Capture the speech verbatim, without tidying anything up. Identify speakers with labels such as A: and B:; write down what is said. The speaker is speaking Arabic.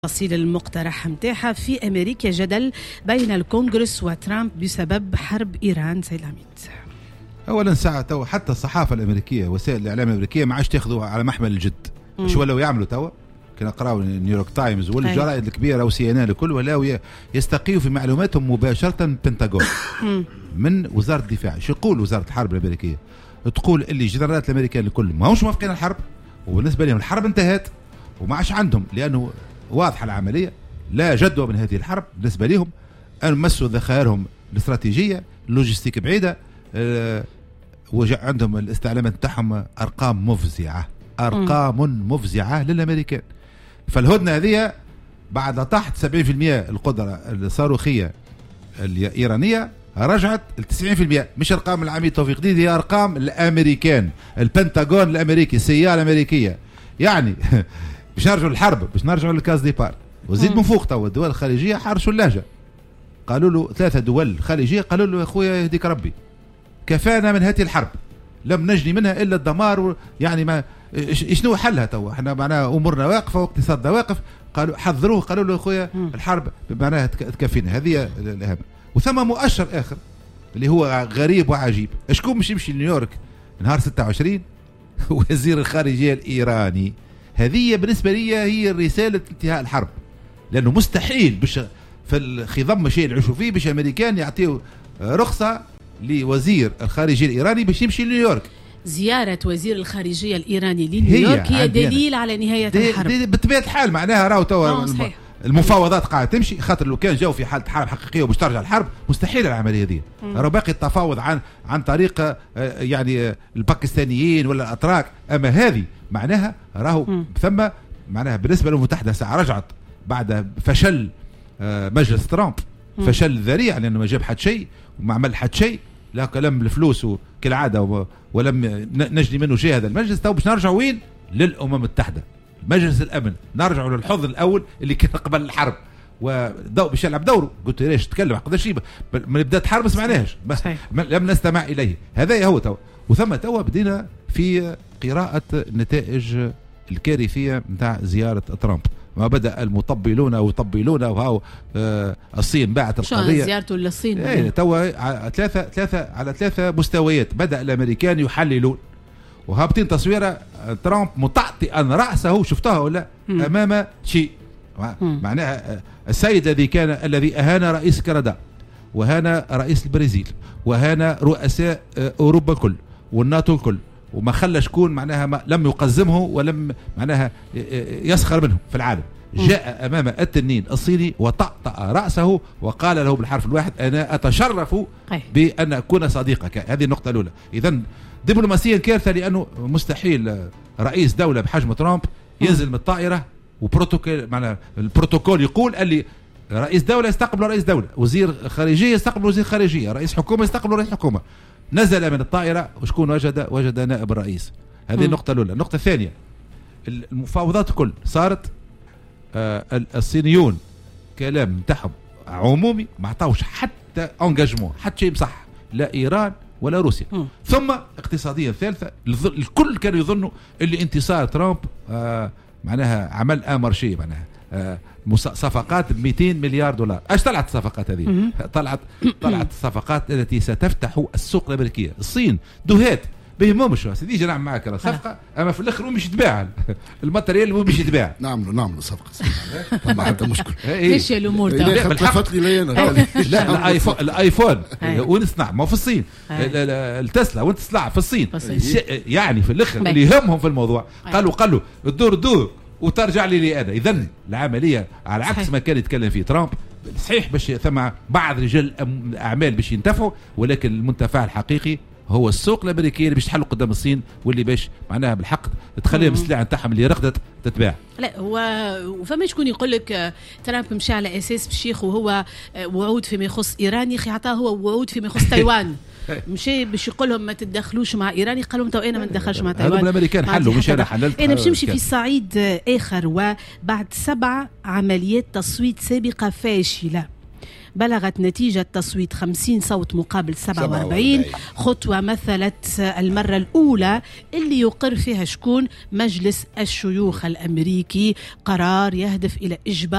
A: تفاصيل المقترح متاعها في أمريكا جدل بين الكونغرس وترامب بسبب حرب إيران. سيد العميد،
B: اولا ساعه تو حتى الصحافه الامريكيه وسائل الاعلام الامريكيه ما عادش تاخذوها على محمل الجد. مش ولاو يعملوا توا كنا نقراو نيويورك تايمز والجرائد الكبيره وسي ان ان الكل ولاو يستقيوا في معلوماتهم مباشره من البنتاغون من وزاره الدفاع. شو يقول وزاره الحرب الامريكيه؟ تقول اللي الجنرالات الامريكان الكل ما همش موافقين على الحرب، وبالنسبه لهم الحرب انتهت وما عادش عندهم، لانه واضحه العمليه لا جدوى من هذه الحرب بالنسبه لهم، ان مسوا ذخائرهم الاستراتيجيه اللوجستيك بعيده. أه وعندهم الاستعلامات بتاعهم ارقام مفزعه، ارقام مفزعه للامريكان. فالهدنه هذه بعد طاحت سبعين بالمئة القدره الصاروخيه الايرانيه رجعت ل تسعين بالمئة. مش ارقام العميد توفيق ديد، هي ارقام الامريكان، البنتاغون الامريكي، السياره الامريكيه. يعني باش نرجعوا للحرب، باش نرجعوا للكاز ديبار. وزيد من فوق تو الدول الخارجيه حرشوا اللهجه، قالوا له ثلاثه دول خارجيه قالوا له يا خويا يهديك ربي كفانا من هذه الحرب، لم نجني منها الا الدمار. يعني ما شنو حلها تو؟ احنا معناها امورنا واقفه واقتصادنا واقف. قالوا حذروه، قالوا له يا خويا الحرب معناها تكفينا. هذه الاهم. وثم مؤشر اخر اللي هو غريب وعجيب، شكون مش يمشي لنيويورك نهار ستة وعشرين؟ وزير الخارجيه الايراني. هذه بالنسبه لي هي رساله انتهاء الحرب، لانه مستحيل باش في الخضم شيء نعيشوا فيه باش الامريكان يعطيوا رخصه لوزير الخارجيه الايراني باش يمشي لنيويورك.
A: زياره وزير الخارجيه الايراني لنيويورك هي, هي دليل على نهايه
B: دي
A: الحرب.
B: دي بطبيعه الحال معناها راهو توا المفاوضات قاعده تمشي، خاطر لو كان جاوا في حاله حرب حقيقيه وباش ترجع الحرب مستحيل العمليه دي. راهو باقي التفاوض عن عن طريق يعني الباكستانيين ولا الاتراك، اما هذه معناها راهو ثم معناها بالنسبه للولايات المتحده ساعه رجعت بعد فشل مجلس ترامب، فشل ذريع لانه ما جاب حد شيء وما عمل حد شيء، لا كلام الفلوس كالعاده ولم نجني منه شيء. هذا المجلس تو باش نرجع وين؟ للامم المتحده، مجلس الامن، نرجع للحضن الاول اللي كان قبل الحرب ودو باش يلعب دوره. قلت ليش تكلم قدر شيء من بدات الحرب ما سمعناهش، لم نستمع اليه. هذا هو تو. وثم تو بدينا في قراءه النتائج الكارثيه نتاع زياره ترامب. ما بدأ المطبلون ويطبلون وهاو آه الصين باعت القضية.
A: زيارته للصين
B: ايه توا ثلاثة ثلاثة على ثلاثة مستويات. بدأ الأمريكان يحللون وهابطين تصويره ترامب مطأطئا رأسه، شفتها ولا م. أمام شيء معناها السيد الذي كان الذي أهان رئيس كندا وهان رئيس البرازيل وهان رؤساء أوروبا الكل والناتو الكل، وما خلى شكون معناها ما لم يقزمه ولم معناها يسخر منه في العالم، جاء أمام التنين الصيني وطأطأ رأسه وقال له بالحرف الواحد أنا أتشرف بأن أكون صديقك. هذه النقطة الأولى. إذن دبلوماسيا كارثة، لأنه مستحيل رئيس دولة بحجم ترامب ينزل من الطائرة وبروتوكول معناها البروتوكول يقول اللي رئيس دولة يستقبل رئيس دولة، وزير خارجية يستقبل وزير خارجية، رئيس حكومة يستقبل رئيس حكومة. نزل من الطائرة وشكون وجد؟ وجد نائب الرئيس. هذه النقطة الأولى. النقطة الثانية، المفاوضات الكل صارت آه الصينيون كلام نتاعهم عمومي، ما عطاوش حتى انجاجمون، حتى شيء بصح، لا إيران ولا روسيا. م. ثم اقتصاديا ثالثة، الكل كانوا يظنوا اللي انتصار ترامب آه معناها عمل امر شيء، معناها آه صفقات ب مئتين مليار دولار. ايش طلعت الصفقات هذه؟ طلعت طلعت الصفقات التي ستفتح السوق الامريكيه. الصين دهات بهمهمش سيدي نعمل معك صفقه، اما في الاخر مش يتباع الماتريال مش يتباع.
C: نعملوا نعملوا صفقه ما عندها مشكل.
A: ايش الامور
C: خطفت لي لينا.
B: لا الايفون الايفون وين تصنع؟ ما في الصين. التسلا وين تصنع؟ في الصين. يعني في الاخر اللي يهمهم في الموضوع قالوا قالوا الدور دور وترجع لي لي انا. اذا العمليه على عكس ما كان يتكلم فيه ترامب، صحيح باش ثم بعض رجال الاعمال باش ينتفعوا، ولكن المنتفع الحقيقي هو السوق الامريكي اللي باش تحل قدام الصين، واللي باش معناها بالحق تخليهم السلعه نتاعهم اللي رقدت تتباع.
A: لا هو وفما شكون يقول لك ترامب مشى على اساس باش ياخذ هو وعود فيما يخص ايران، يخي عطاه هو وعود فيما يخص تايوان. مشي باش يقول لهم ما تتدخلوش مع ايران، قال لهم تو انا ما نتدخلش مع تايوان.
B: هذوك الامريكان حلوا مش انا حللت.
A: انا باش نمشي في صعيد اخر، وبعد سبع عمليات تصويت سابقه فاشله بلغت نتيجة تصويت خمسين صوت مقابل سبعة وأربعين، خطوة مثلت المرة الأولى اللي يقر فيها شكون مجلس الشيوخ الأمريكي قرار يهدف إلى إجبار